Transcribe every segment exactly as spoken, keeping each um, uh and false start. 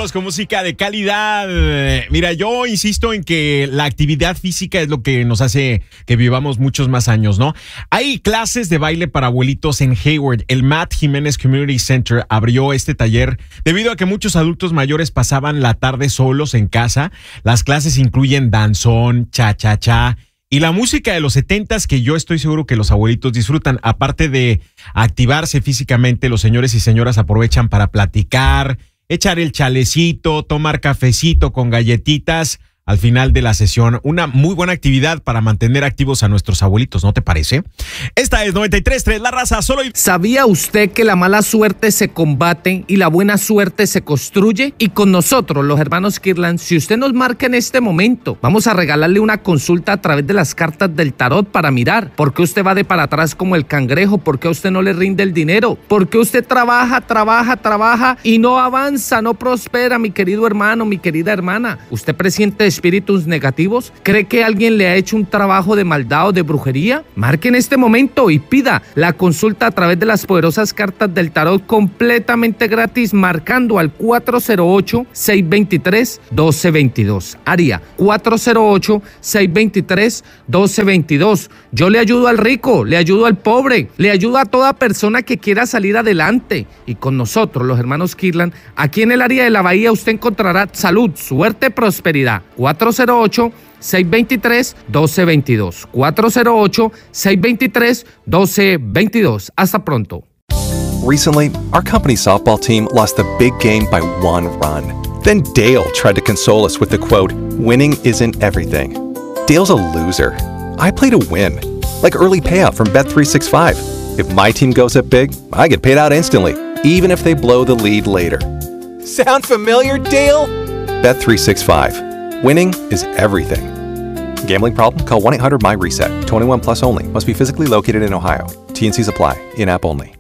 escuchándolos con música de calidad. Mira, yo insisto en que la actividad física es lo que nos hace que vivamos muchos más años, ¿no? Hay clases de baile para abuelitos en Hayward. El Matt Jiménez Community Center abrió este taller debido a que muchos adultos mayores pasaban la tarde solos en casa. Las clases incluyen danzón, cha-cha-cha y la música de los setentas que yo estoy seguro que los abuelitos disfrutan. Aparte de activarse físicamente, los señores y señoras aprovechan para platicar, echar el chalecito, tomar cafecito con galletitas al final de la sesión. Una muy buena actividad para mantener activos a nuestros abuelitos, ¿no te parece? Esta es noventa y tres punto tres, La Raza, solo... ¿Sabía usted que la mala suerte se combate y la buena suerte se construye? Y con nosotros, los hermanos Kirtland, si usted nos marca en este momento, vamos a regalarle una consulta a través de las cartas del tarot para mirar por qué usted va de para atrás como el cangrejo, por qué a usted no le rinde el dinero, por qué usted trabaja, trabaja, trabaja y no avanza, no prospera, mi querido hermano, mi querida hermana. ¿Usted presiente espíritus negativos? ¿Cree que alguien le ha hecho un trabajo de maldad o de brujería? Marque en este momento y pida la consulta a través de las poderosas cartas del tarot completamente gratis marcando al cuatro cero ocho, seis dos tres, uno dos dos dos. Área cuatro cero ocho, seis dos tres, uno dos dos dos. Yo le ayudo al rico, le ayudo al pobre, le ayudo a toda persona que quiera salir adelante. Y con nosotros, los hermanos Kirtland, aquí en el área de la Bahía usted encontrará salud, suerte, prosperidad. cuatro cero ocho, seis dos tres, uno dos dos dos. cuatro cero ocho, seis dos tres, uno dos dos dos. Hasta pronto. Recently, our company softball team lost the big game by one run. Then Dale tried to console us with the quote, "Winning isn't everything." Dale's a loser. I play to win, like early payout from Bet three sixty-five. If my team goes up big, I get paid out instantly, even if they blow the lead later. Sound familiar, Dale? Bet three sixty-five. Winning is everything. Gambling problem? Call one eight hundred M Y reset. twenty-one plus only. Must be physically located in Ohio. T and Cs apply. In-app only.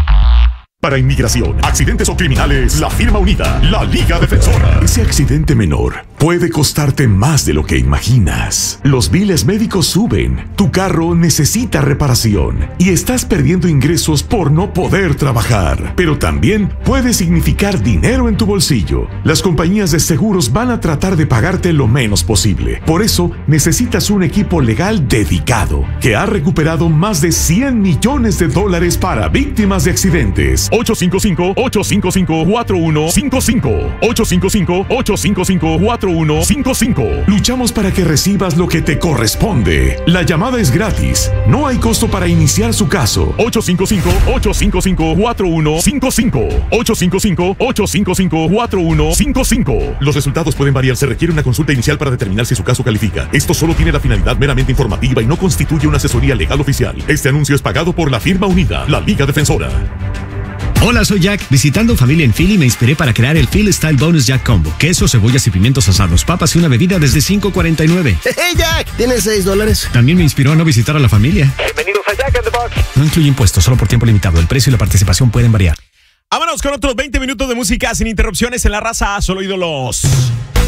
Para inmigración, accidentes o criminales, la firma unida, la Liga Defensora. Ese accidente menor puede costarte más de lo que imaginas. Los biles médicos suben, tu carro necesita reparación y estás perdiendo ingresos por no poder trabajar. Pero también puede significar dinero en tu bolsillo. Las compañías de seguros van a tratar de pagarte lo menos posible. Por eso necesitas un equipo legal dedicado que ha recuperado más de cien millones de dólares para víctimas de accidentes. ocho cinco cinco, ocho cinco cinco, cuatro uno cinco cinco. ocho cinco cinco, ocho cinco cinco, cuatro uno cinco cinco. Luchamos para que recibas lo que te corresponde. La llamada es gratis. No hay costo para iniciar su caso. ocho cinco cinco, ocho cinco cinco, cuatro uno cinco cinco. ocho cinco cinco, ocho cinco cinco, cuatro uno cinco cinco. Los resultados pueden variar. Se requiere una consulta inicial para determinar si su caso califica. Esto solo tiene la finalidad meramente informativa y no constituye una asesoría legal oficial. Este anuncio es pagado por la firma unida, la Liga Defensora. Hola, soy Jack. Visitando familia en Philly me inspiré para crear el Philly Style Bonus Jack Combo. Queso, cebollas y pimientos asados, papas y una bebida desde cinco cuarenta y nueve. ¡Hey, Jack! ¿Tienes seis dólares? También me inspiró a no visitar a la familia. Bienvenidos a Jack in the Box. No incluye impuestos, solo por tiempo limitado. El precio y la participación pueden variar. Vámonos con otros veinte minutos de música sin interrupciones en La Raza, solo ídolos.